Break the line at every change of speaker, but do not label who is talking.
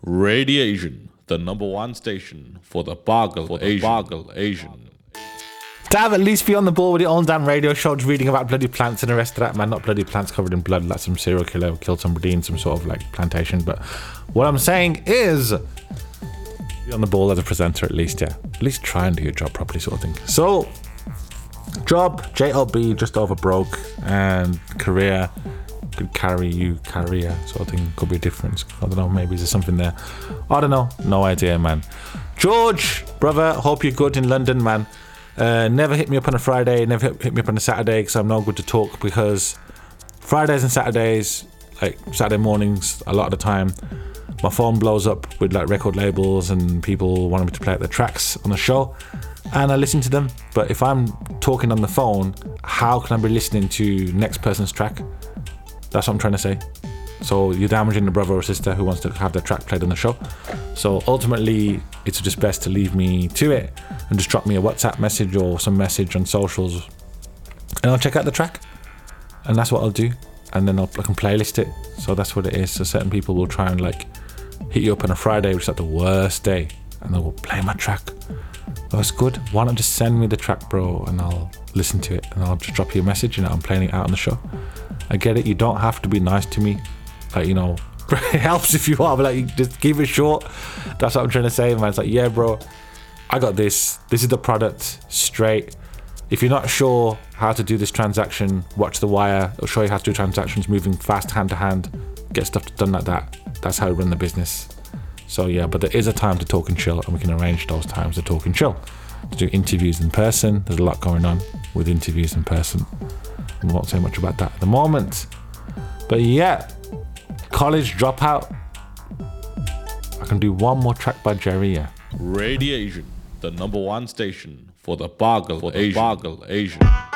Radiation, the #1 station for the Bargle Asian.
Damn, at least be on the ball with your own damn radio show, just reading about bloody plants and the rest of that, man. Not bloody plants covered in blood, like some serial killer killed somebody in some sort of like plantation. But what I'm saying is, be on the ball as a presenter at least, yeah. At least try and do your job properly, sort of thing. So, job, JLB, just over broke, and career, could career sort of thing, could be a difference. I don't know, maybe there's something there. I don't know, no idea, man. George, brother, hope you're good in London, man. Never hit me up on a Friday, never hit me up on a Saturday, because I'm no good to talk, because Fridays and Saturdays, like Saturday mornings, a lot of the time, my phone blows up with like record labels and people wanting me to play out the tracks on the show, and I listen to them. But if I'm talking on the phone, how can I be listening to next person's track? That's what I'm trying to say. So you're damaging the brother or sister who wants to have their track played on the show. So ultimately, it's just best to leave me to it and just drop me a WhatsApp message or some message on socials, and I'll check out the track, and that's what I'll do. And then I can playlist it. So that's what it is. So certain people will try and like hit you up on a Friday, which is like the worst day, and they will play my track. Oh, it's good. Why not just send me the track, bro, and I'll listen to it, and I'll just drop you a message, and I'm playing it out on the show. I get it. You don't have to be nice to me. Like, you know, it helps if you are, but like, just keep it short. That's what I'm trying to say, man. It's like, yeah, bro, I got this. This is the product, straight. If you're not sure how to do this transaction, watch The Wire. It'll show you how to do transactions moving fast, hand to hand, get stuff done like that. That's how we run the business. So yeah, but there is a time to talk and chill, and we can arrange those times to talk and chill. To do interviews in person. There's a lot going on with interviews in person. I won't say much about that at the moment. But yeah, college dropout. I can do one more track by Jerry, yeah.
Radiation, the #1 station for the Bargle Asian.